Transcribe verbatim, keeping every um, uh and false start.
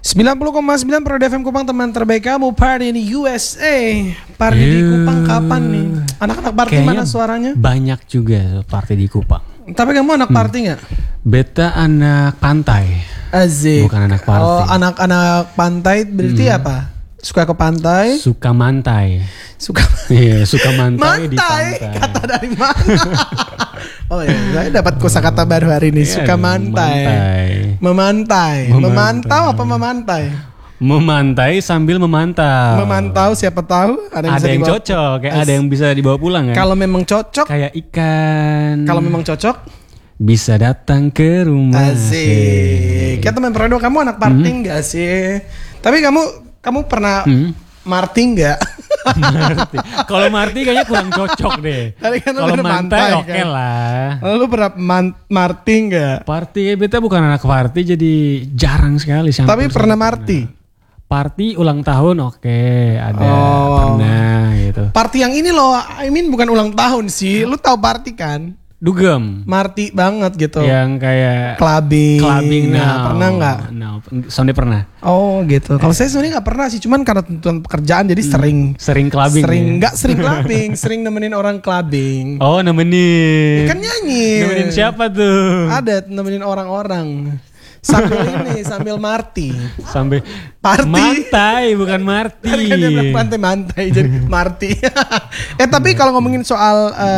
sembilan puluh koma sembilan Pro F M Kupang, teman terbaik kamu. Party di U S A. Party di Kupang kapan nih? Anak-anak party Kayaknya mana suaranya? Banyak juga party di Kupang. Tapi kamu anak party nggak? Hmm. Beta anak pantai. Azik. Bukan anak party. Oh, anak-anak pantai berarti Hmm. apa? Suka ke pantai? Suka mantai. Suka Iya, suka mantai, di mantai. pantai. Kata dari mana? Oh ya, saya dapat kosakata baru hari ini. Iya, Suka mantai. mantai. Memantai. Memantai. Memantau apa memantai? Memantai sambil memantau. Memantau, siapa tahu ada yang, Ada bisa yang dibawa- cocok, kayak As- ada yang bisa dibawa pulang kan? Kalau memang cocok, Kayak ikan. kalau memang cocok, bisa datang ke rumah. asik. Ya teman Prodo, kamu anak party nggak sih? Tapi kamu kamu pernah Hmm. marty nggak? Marti. Kalau Marti kayaknya kurang cocok deh. Tadi kan lu Kalau udah mantai mantai, oke kan? lah. Lalu pernah man- marty nggak? Party beta bukan anak party jadi jarang sekali. Tapi campur pernah sama marty. Party ulang tahun oke ada Oh. pernah gitu. Party yang ini loh, I mean bukan ulang tahun sih. Lu tahu party kan? Dugem Marty banget gitu. yang kayak Clubbing. clubbing Nah, now. pernah nggak? No, Sonde pernah. Oh gitu. Kalau saya sebenarnya nggak pernah sih, cuman karena tuntutan pekerjaan jadi sering Sering clubbing. sering ya? nggak sering clubbing, sering nemenin orang clubbing. Oh nemenin. Kan nyanyi. Nemenin siapa tuh? Ada nemenin orang-orang sambil ini sambil marty. Sampai Party. mantai bukan marty. Tadi kan dia bilang pantai-mantai jadi marty. Eh tapi kalau ngomongin soal eh,